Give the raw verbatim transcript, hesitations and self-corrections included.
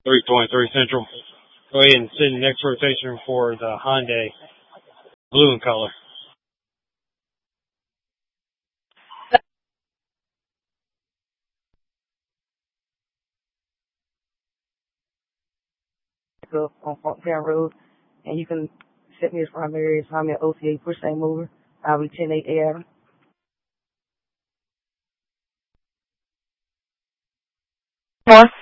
three twenty-three Central. Go ahead and send the next rotation for the Hyundai, blue in color. Up on Fonttown Road, and you can set me as primary, assign me an O C A push thing mover. I'll be ten eight A. Four.